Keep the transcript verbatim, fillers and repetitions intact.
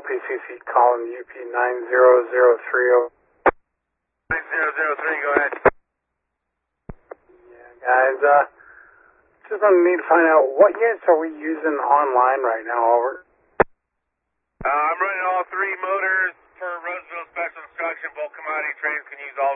P C C calling U P nine zero zero three oh. nine zero zero three, go ahead. Yeah, guys, uh, just gonna need to find out what units are we using online right now, over. Uh, I'm running all three motors for Roseville Special Instruction. Both commodity trains can use all